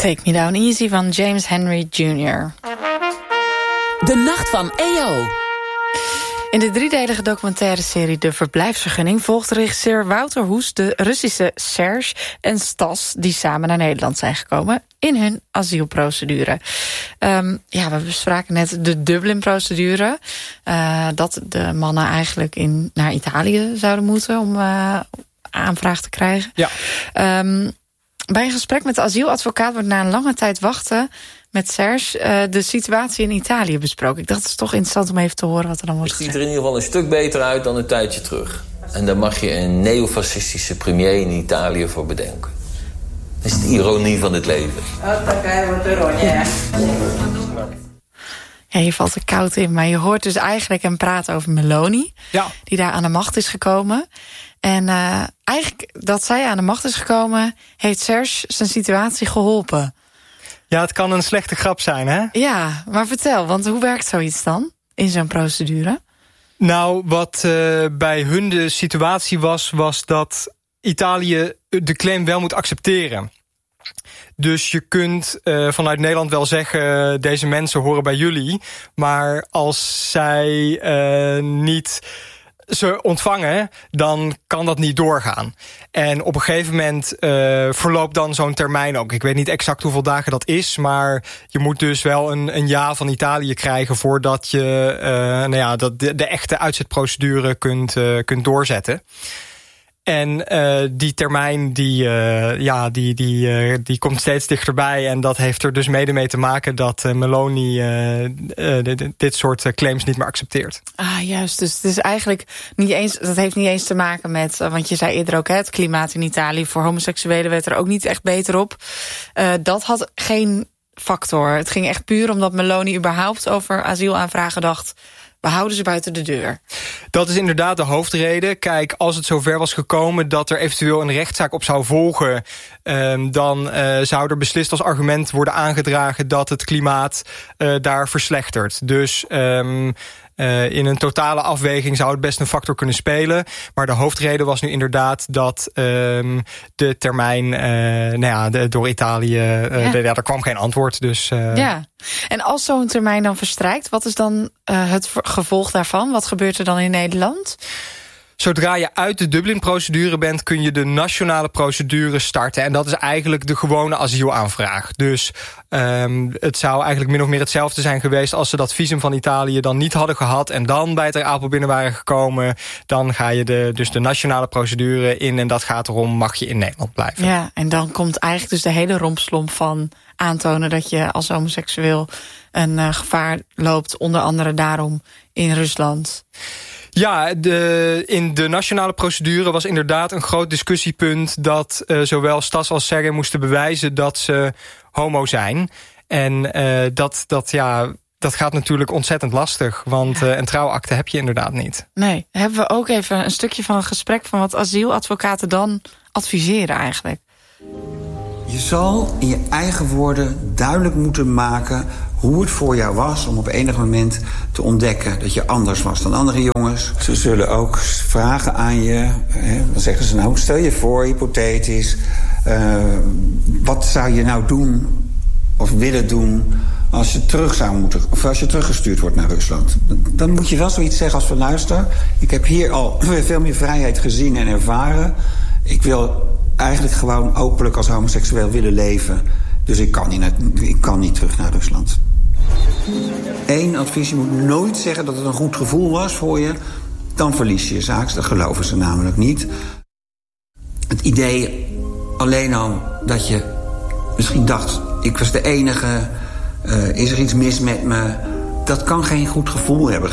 Take Me Down Easy van James Henry Jr. De Nacht van EO. In de 3-delige documentaire serie De Verblijfsvergunning volgt regisseur Wouter Hoes de Russische Serge en Stas die samen naar Nederland zijn gekomen in hun asielprocedure. We bespraken net de Dublin-procedure. Dat de mannen eigenlijk naar Italië zouden moeten om aanvraag te krijgen. Ja. Bij een gesprek met de asieladvocaat wordt na een lange tijd wachten met Serge de situatie in Italië besproken. Ik dacht, het is toch interessant om even te horen wat er dan wordt gezegd. Het ziet er in ieder geval een stuk beter uit dan een tijdje terug. En daar mag je een neofascistische premier in Italië voor bedenken. Dat is de ironie van het leven. Ja, je valt er koud in, maar je hoort dus eigenlijk hem praten over Meloni. Ja. Die daar aan de macht is gekomen. En eigenlijk dat zij aan de macht is gekomen, heeft Serge zijn situatie geholpen. Ja, het kan een slechte grap zijn, hè? Ja, maar vertel, want hoe werkt zoiets dan in zo'n procedure? Nou, wat bij hun de situatie was dat Italië de claim wel moet accepteren. Dus je kunt vanuit Nederland wel zeggen, deze mensen horen bij jullie. Maar als zij niet ze ontvangen, dan kan dat niet doorgaan. En op een gegeven moment verloopt dan zo'n termijn ook. Ik weet niet exact hoeveel dagen dat is, maar je moet dus wel een ja van Italië krijgen voordat je de echte uitzetprocedure kunt doorzetten. En die termijn die komt steeds dichterbij. En dat heeft er dus mede mee te maken dat Meloni dit soort claims niet meer accepteert. Ah, juist. Dus het is eigenlijk niet eens. Dat heeft niet eens te maken met. Want je zei eerder ook, het klimaat in Italië voor homoseksuelen werd er ook niet echt beter op. Dat had geen factor. Het ging echt puur omdat Meloni überhaupt over asielaanvragen dacht, we houden ze buiten de deur. Dat is inderdaad de hoofdreden. Kijk, als het zover was gekomen dat er eventueel een rechtszaak op zou volgen, dan zou er beslist als argument worden aangedragen dat het klimaat daar verslechtert. Dus in een totale afweging zou het best een factor kunnen spelen. Maar de hoofdreden was nu inderdaad dat de termijn door Italië, er kwam geen antwoord. Dus, Ja, en als zo'n termijn dan verstrijkt, wat is dan het gevolg daarvan? Wat gebeurt er dan in Nederland? Zodra je uit de Dublin-procedure bent, kun je de nationale procedure starten. En dat is eigenlijk de gewone asielaanvraag. Dus het zou eigenlijk min of meer hetzelfde zijn geweest als ze dat visum van Italië dan niet hadden gehad en dan bij het Ter Apel binnen waren gekomen. Dan ga je de nationale procedure in en dat gaat erom, mag je in Nederland blijven. Ja, en dan komt eigenlijk dus de hele rompslomp van aantonen dat je als homoseksueel een gevaar loopt, onder andere daarom in Rusland. Ja, in de nationale procedure was inderdaad een groot discussiepunt dat zowel Stas als Sergej moesten bewijzen dat ze homo zijn. En dat gaat natuurlijk ontzettend lastig, want een trouwakte heb je inderdaad niet. Nee, hebben we ook even een stukje van een gesprek van wat asieladvocaten dan adviseren eigenlijk. Je zal in je eigen woorden duidelijk moeten maken hoe het voor jou was om op enig moment te ontdekken dat je anders was dan andere jongens. Ze zullen ook vragen aan je. Dan zeggen ze, nou, stel je voor, hypothetisch, wat zou je nou doen of willen doen als je terug zou moeten, of als je teruggestuurd wordt naar Rusland? Dan moet je wel zoiets zeggen als van, luister, ik heb hier al veel meer vrijheid gezien en ervaren. Ik wil eigenlijk gewoon openlijk als homoseksueel willen leven. Dus ik kan niet terug naar Rusland. Eén advies, je moet nooit zeggen dat het een goed gevoel was voor je. Dan verlies je je zaak, dat geloven ze namelijk niet. Het idee alleen al dat je misschien dacht, ik was de enige, is er iets mis met me, dat kan geen goed gevoel hebben